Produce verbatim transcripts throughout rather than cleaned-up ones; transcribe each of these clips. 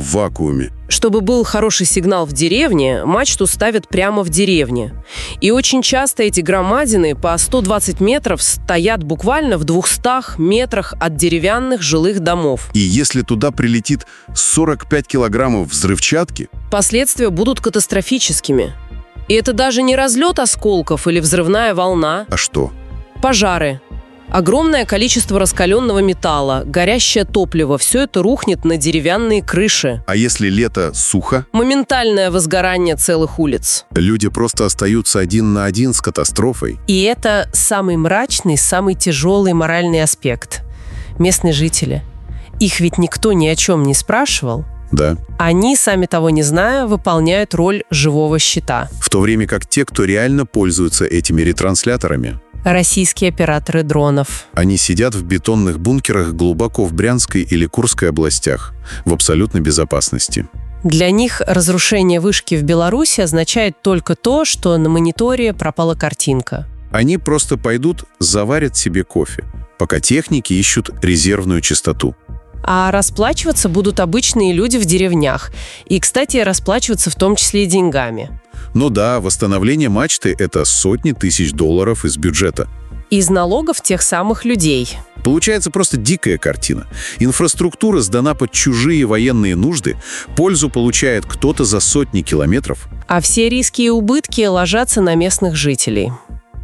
в вакууме? Чтобы был хороший сигнал в деревне, мачту ставят прямо в деревне. И очень часто эти громадины по сто двадцать метров стоят буквально в двухстах метрах от деревянных жилых домов. И если туда прилетит сорок пять килограммов взрывчатки? Последствия будут катастрофическими. И это даже не разлет осколков или взрывная волна. А что? Пожары. Огромное количество раскаленного металла, горящее топливо – все это рухнет на деревянные крыши. А если лето сухо? Моментальное возгорание целых улиц. Люди просто остаются один на один с катастрофой. И это самый мрачный, самый тяжелый моральный аспект. Местные жители. Их ведь никто ни о чем не спрашивал. Да. Они, сами того не зная, выполняют роль живого щита. В то время как те, кто реально пользуются этими ретрансляторами, российские операторы дронов. Они сидят в бетонных бункерах глубоко в Брянской или Курской областях, в абсолютной безопасности. Для них разрушение вышки в Беларуси означает только то, что на мониторе пропала картинка. Они просто пойдут, заварят себе кофе, пока техники ищут резервную частоту. А расплачиваться будут обычные люди в деревнях. И, кстати, расплачиваться в том числе и деньгами. Ну да, восстановление мачты – это сотни тысяч долларов из бюджета. Из налогов тех самых людей. Получается просто дикая картина. Инфраструктура сдана под чужие военные нужды, пользу получает кто-то за сотни километров. А все риски и убытки ложатся на местных жителей.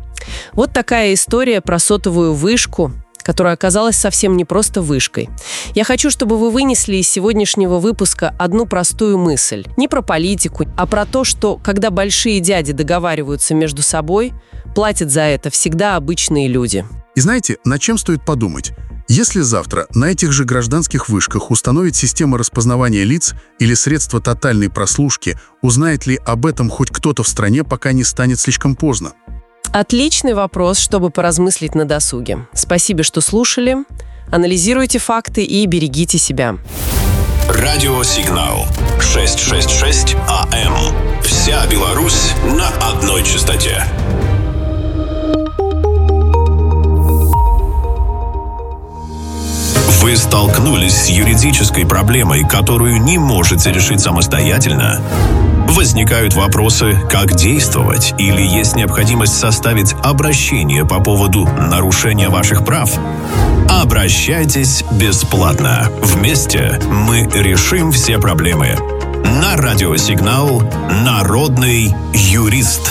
Вот такая история про сотовую вышку, которая оказалась совсем не просто вышкой. Я хочу, чтобы вы вынесли из сегодняшнего выпуска одну простую мысль. Не про политику, а про то, что когда большие дяди договариваются между собой, платят за это всегда обычные люди. И знаете, над чем стоит подумать? Если завтра на этих же гражданских вышках установить систему распознавания лиц или средства тотальной прослушки, узнает ли об этом хоть кто-то в стране, пока не станет слишком поздно? Отличный вопрос, чтобы поразмыслить на досуге. Спасибо, что слушали. Анализируйте факты и берегите себя. Радиосигнал шестьсот шестьдесят шесть АМ. Вся Беларусь на одной частоте. Вы столкнулись с юридической проблемой, которую не можете решить самостоятельно? Возникают вопросы, как действовать, или есть необходимость составить обращение по поводу нарушения ваших прав? Обращайтесь бесплатно. Вместе мы решим все проблемы. На радиосигнал «Народный юрист».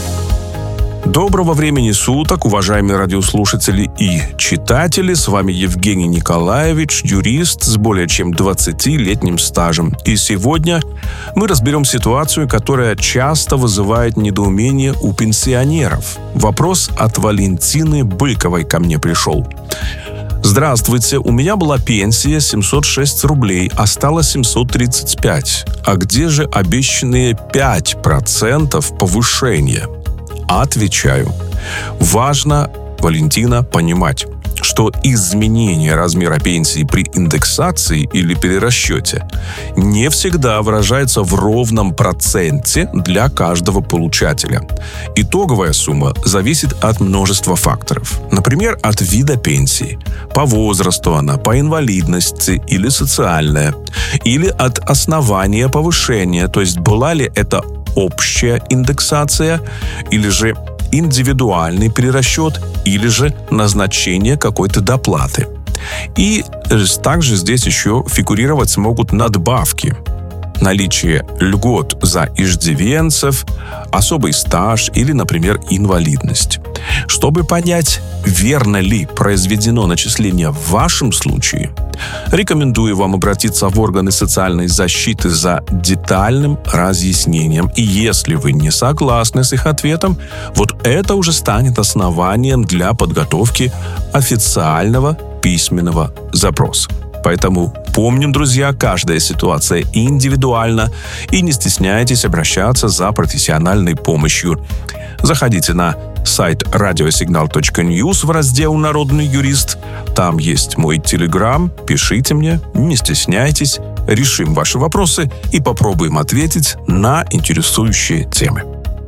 Доброго времени суток, уважаемые радиослушатели и читатели. С вами Евгений Николаевич, юрист с более чем двадцатилетним стажем. И сегодня мы разберем ситуацию, которая часто вызывает недоумение у пенсионеров. Вопрос от Валентины Быковой ко мне пришел. Здравствуйте, у меня была пенсия семьсот шесть рублей, осталось семьсот тридцать пять. А где же обещанные пять процентов повышения? Отвечаю. Важно, Валентина, понимать, что изменение размера пенсии при индексации или перерасчете не всегда выражается в ровном проценте для каждого получателя. Итоговая сумма зависит от множества факторов. Например, от вида пенсии. По возрасту она, по инвалидности или социальная. Или от основания повышения, то есть была ли это общая индексация, или же индивидуальный перерасчет, или же назначение какой-то доплаты. И также здесь еще фигурировать могут надбавки. Наличие льгот за иждивенцев, особый стаж или, например, инвалидность. Чтобы понять, верно ли произведено начисление в вашем случае, рекомендую вам обратиться в органы социальной защиты за детальным разъяснением. И если вы не согласны с их ответом, вот это уже станет основанием для подготовки официального письменного запроса. Поэтому помним, друзья, каждая ситуация индивидуальна, и не стесняйтесь обращаться за профессиональной помощью. Заходите на сайт радиосигнал точка ньюс в раздел «Народный юрист». Там есть мой телеграм. Пишите мне, не стесняйтесь. Решим ваши вопросы и попробуем ответить на интересующие темы.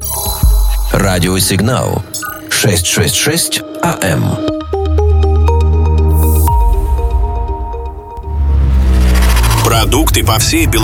Радиосигнал шестьсот шестьдесят шесть АМ. Продукты по всей Беларуси.